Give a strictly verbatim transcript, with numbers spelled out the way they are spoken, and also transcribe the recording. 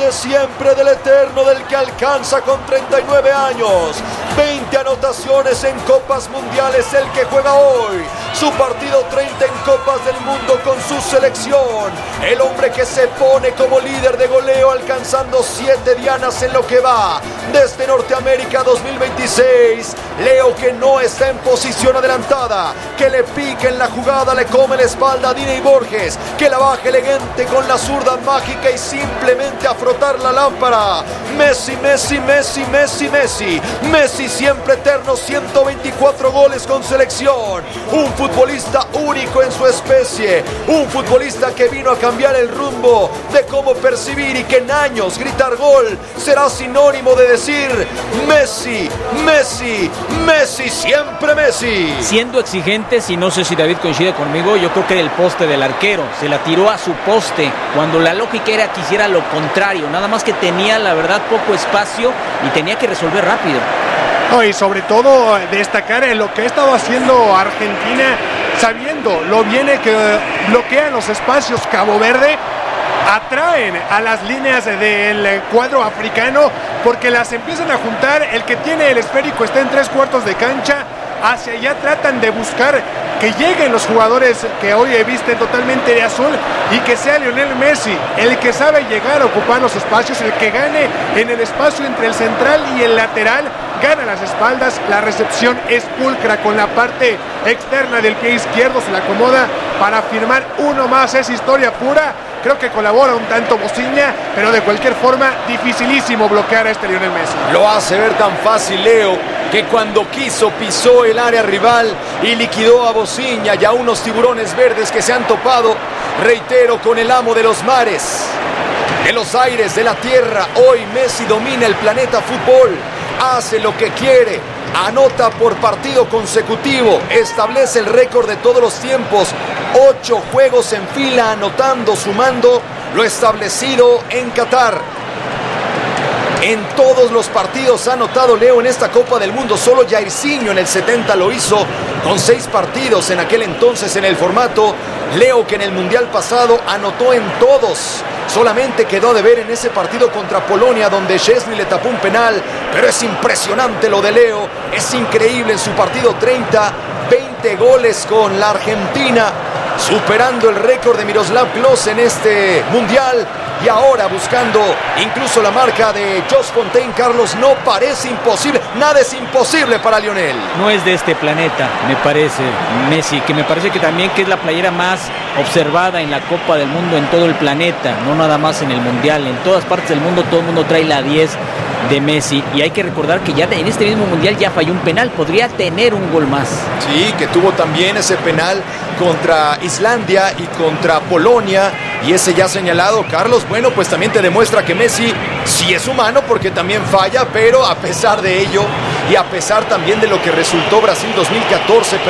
de siempre, del eterno, del que alcanza con treinta y nueve años, veinte anotaciones en Copas Mundiales, el que juega hoy su partido treinta en Copas del Mundo con su selección, el hombre que se pone como líder de goleo, alcanzando siete dianas en lo que va desde Norteamérica dos mil veintiséis. Leo, que no está en posición adelantada, que le pique en la jugada, le come la espalda a Dini Borges, que la baja elegante con la zurda mágica y simplemente a frotar la lámpara. Messi, Messi, Messi, Messi, Messi, Messi siempre eterno, ciento veinticuatro goles con selección, un futbolista único en su especie, un futbolista que vino a cambiar el rumbo de cómo percibir, y que en años gritar gol será sinónimo de decir Messi, Messi, Messi, siempre Messi. Siendo exigentes, y no sé si David coincide conmigo, yo creo que era el poste del arquero, se la tiró a su poste, cuando la lógica era que hiciera lo contrario, nada más que tenía la verdad poco espacio y tenía que resolver rápido. No, y sobre todo destacar en lo que ha estado haciendo Argentina, sabiendo lo bien que bloquean los espacios Cabo Verde, atraen a las líneas del cuadro africano porque las empiezan a juntar. El que tiene el esférico está en tres cuartos de cancha, hacia allá tratan de buscar que lleguen los jugadores que hoy visten totalmente de azul y que sea Lionel Messi el que sabe llegar a ocupar los espacios, el que gane en el espacio entre el central y el lateral, gana las espaldas, la recepción es pulcra con la parte externa del pie izquierdo, se la acomoda para firmar uno más, es historia pura. Creo que colabora un tanto Bociña, pero de cualquier forma dificilísimo bloquear a este Lionel Messi. Lo hace ver tan fácil Leo, que cuando quiso pisó el área rival y liquidó a Bociña y a unos tiburones verdes que se han topado, reitero, con el amo de los mares, de los aires, de la tierra. Hoy Messi domina el planeta fútbol, hace lo que quiere, anota por partido consecutivo, establece el récord de todos los tiempos, ocho juegos en fila anotando, sumando lo establecido en Qatar. En todos los partidos ha anotado Leo en esta Copa del Mundo. Solo Jairzinho en el setenta lo hizo con seis partidos en aquel entonces en el formato. Leo, que en el Mundial pasado anotó en todos. Solamente quedó de ver en ese partido contra Polonia, donde Szczęsny le tapó un penal. Pero es impresionante lo de Leo. Es increíble en su partido treinta, veinte goles con la Argentina, superando el récord de Miroslav Klose en este Mundial. Y ahora buscando incluso la marca de Jos Fontaine. Carlos, no parece imposible, nada es imposible para Lionel. No es de este planeta, me parece, Messi, que me parece que también que es la playera más observada en la Copa del Mundo en todo el planeta, no nada más en el Mundial, en todas partes del mundo todo el mundo trae la diez de Messi, y hay que recordar que ya en este mismo Mundial ya falló un penal, podría tener un gol más. Sí, que tuvo también ese penal contra Islandia y contra Polonia, y ese ya señalado, Carlos. Bueno, pues también te demuestra que Messi sí es humano, porque también falla, pero a pesar de ello y a pesar también de lo que resultó Brasil dos mil catorce,